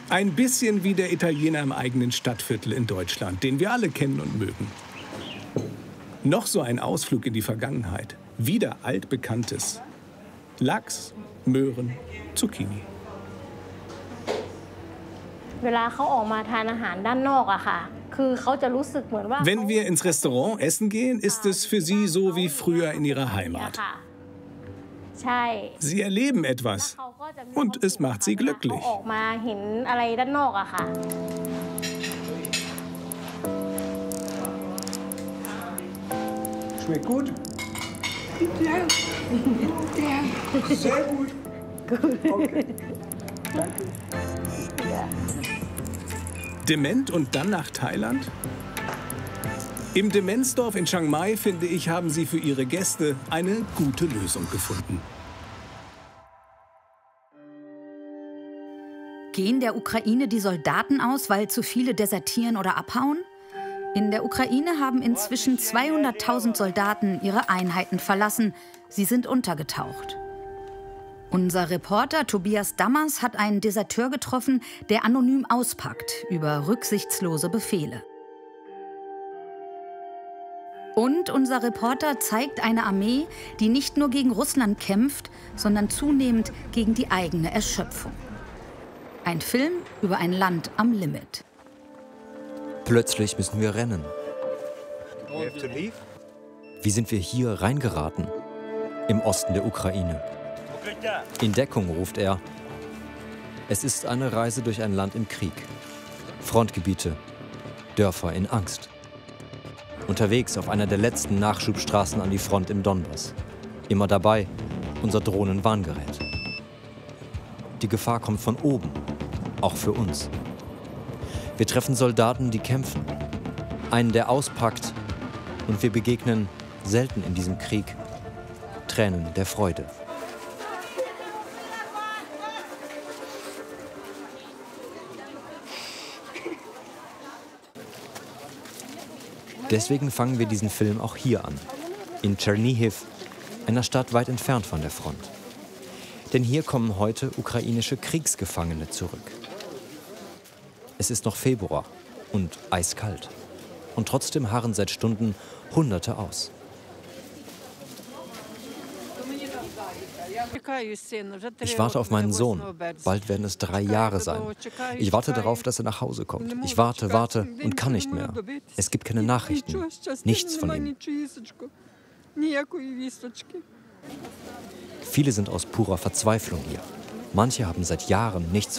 Ein bisschen wie der Italiener im eigenen Stadtviertel in Deutschland, den wir alle kennen und mögen. Noch so ein Ausflug in die Vergangenheit. Wieder altbekanntes. Lachs, Möhren, Zucchini. Wenn wir ins Restaurant essen gehen, ist es für sie so wie früher in ihrer Heimat. Sie erleben etwas und es macht sie glücklich. Schmeckt gut? Ja. Sehr gut. Okay. Danke. Dement und dann nach Thailand? Im Demenzdorf in Chiang Mai, finde ich, haben sie für ihre Gäste eine gute Lösung gefunden. Gehen der Ukraine die Soldaten aus, weil zu viele desertieren oder abhauen? In der Ukraine haben inzwischen 200.000 Soldaten ihre Einheiten verlassen. Sie sind untergetaucht. Unser Reporter Tobias Dammers hat einen Deserteur getroffen, der anonym auspackt über rücksichtslose Befehle. Und unser Reporter zeigt eine Armee, die nicht nur gegen Russland kämpft, sondern zunehmend gegen die eigene Erschöpfung. Ein Film über ein Land am Limit. Plötzlich müssen wir rennen. Wie sind wir hier reingeraten? Im Osten der Ukraine. In Deckung, ruft er. Es ist eine Reise durch ein Land im Krieg. Frontgebiete, Dörfer in Angst. Unterwegs auf einer der letzten Nachschubstraßen an die Front im Donbass. Immer dabei unser Drohnenwarngerät. Die Gefahr kommt von oben, auch für uns. Wir treffen Soldaten, die kämpfen. Einen, der auspackt. Und wir begegnen, selten in diesem Krieg, Tränen der Freude. Deswegen fangen wir diesen Film auch hier an, in Tschernihiw, einer Stadt weit entfernt von der Front. Denn hier kommen heute ukrainische Kriegsgefangene zurück. Es ist noch Februar und eiskalt. Und trotzdem harren seit Stunden Hunderte aus. Ich warte auf meinen Sohn. Bald werden es 3 Jahre sein. Ich warte darauf, dass er nach Hause kommt. Ich warte und kann nicht mehr. Es gibt keine Nachrichten. Nichts von ihm. Viele sind aus purer Verzweiflung hier. Manche haben seit Jahren nichts